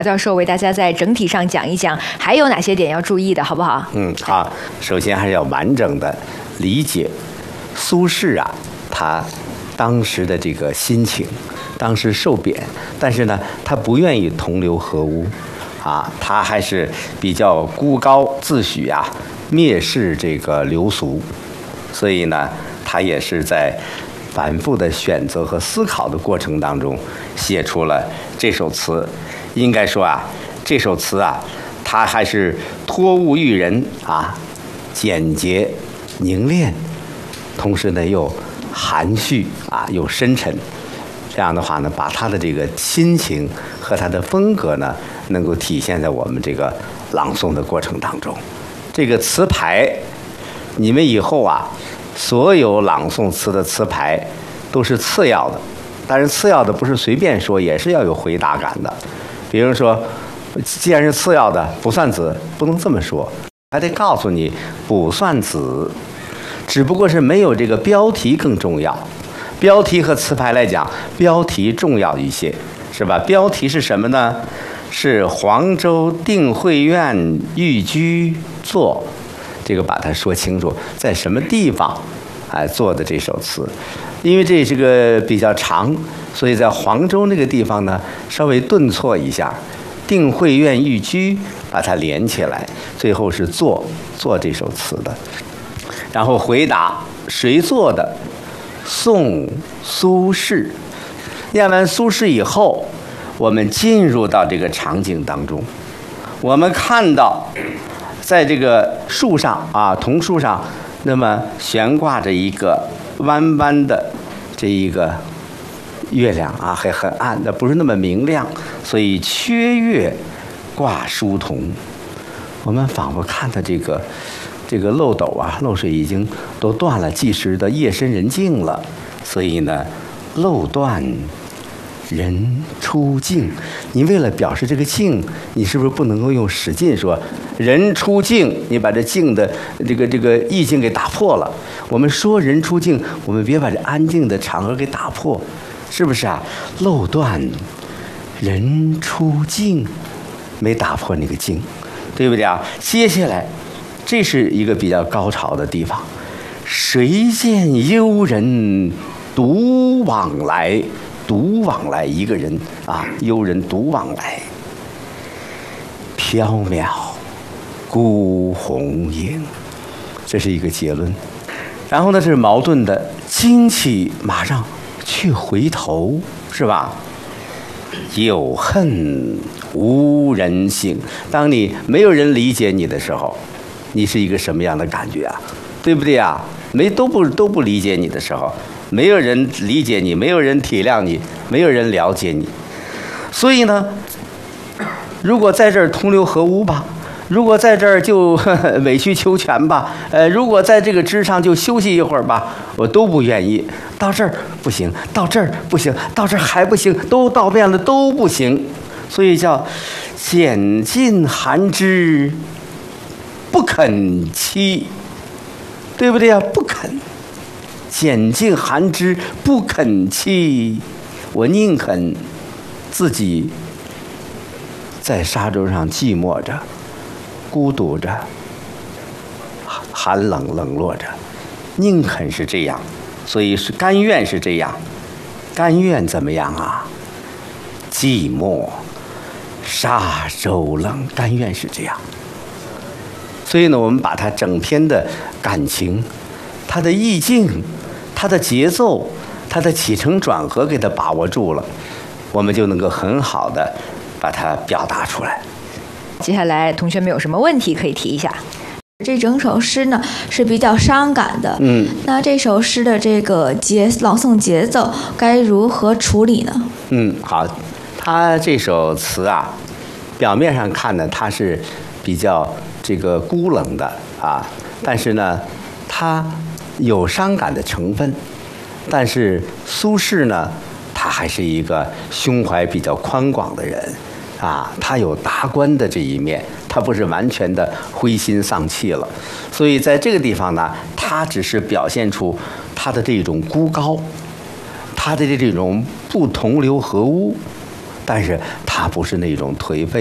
教授为大家在整体上讲一讲，还有哪些点要注意的，好不好？ 好。首先还是要完整的理解苏轼啊，他当时的这个心情。当时受贬，但是呢，他不愿意同流合污，他还是比较孤高自诩啊，蔑视这个流俗，所以呢，他也是在反复的选择和思考的过程当中，写出了这首词。应该说啊，这首词啊，他还是托物育人啊，简洁凝练，同时呢又含蓄啊，又深沉。这样的话呢，把他的这个心情和他的风格呢，能够体现在我们这个朗诵的过程当中。这个词牌，你们以后啊，所有朗诵词的词牌都是次要的，但是次要的不是随便说，也是要有回答感的。比如说，既然是次要的，不算子，不能这么说，还得告诉你不算子，只不过是没有这个标题更重要。标题和词牌来讲，标题重要一些，是吧？标题是什么呢？是黄州定慧院寓居作，这个把它说清楚，在什么地方做的这首词。因为这是个比较长，所以在黄州那个地方呢，稍微顿挫一下，定慧院寓居把它连起来，最后是做这首词的。然后回答谁做的？宋苏轼。念完苏轼以后，我们进入到这个场景当中，我们看到在这个树上啊，桐树上，那么悬挂着一个弯弯的这一个月亮啊，还很暗的，不是那么明亮，所以缺月挂疏桐。我们仿佛看到这个漏斗啊，漏水已经都断了，即时的夜深人静了，所以呢，漏断人出境。你为了表示这个境，你是不是不能够用使劲说人出境？你把这境的这个意境给打破了。我们说人出境，我们别把这安静的场合给打破，是不是啊？漏断人出境，没打破那个境，对不对啊？接下来。这是一个比较高潮的地方。谁见幽人独往来？独往来，一个人啊，幽人独往来。缥缈孤鸿影，这是一个结论。然后呢，这是矛盾的，惊起马上去回头，是吧？有恨无人省。当你没有人理解你的时候，你是一个什么样的感觉啊？对不对啊？都不理解你的时候，没有人理解你，没有人体谅你，没有人了解你。所以呢，如果在这儿同流合污吧，如果在这儿就委曲求全吧，如果在这个枝上就休息一会儿吧，我都不愿意。到这儿不行，到这儿不行，到这儿还不行，都到遍了都不行。所以叫拣尽寒枝不肯栖，对不对呀？不肯，拣尽寒枝不肯栖，我宁肯自己在沙洲上寂寞着，孤独着，寒冷冷落着，宁肯是这样，所以是甘愿是这样，甘愿怎么样啊？寂寞，沙洲冷，甘愿是这样。所以呢，我们把它整篇的感情、它的意境、它的节奏、它的起承转合给它把握住了，我们就能够很好的把它表达出来。 接下来同学们有什么问题可以提一下？ 这整首诗呢是比较伤感的，那这首诗的这个朗诵节奏该如何处理呢？ 好，他这首词啊，表面上看呢，它是比较这个孤冷的啊，但是呢，它有伤感的成分，但是苏轼呢，他还是一个胸怀比较宽广的人啊，他有达观的这一面，他不是完全的灰心丧气了，所以在这个地方呢，他只是表现出他的这种孤高，他的这种不同流合污。 但是他不是那种颓废